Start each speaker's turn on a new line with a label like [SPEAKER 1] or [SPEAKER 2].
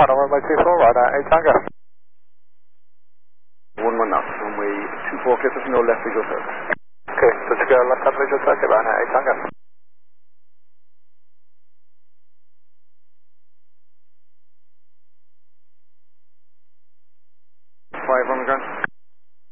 [SPEAKER 1] on runway 24 right at 8 Tango.
[SPEAKER 2] 11 knots, runway 24, cliff us no left visual circle.
[SPEAKER 1] Okay, let's go left hand visual circuit right at 8 Tango.
[SPEAKER 2] 5 on the ground.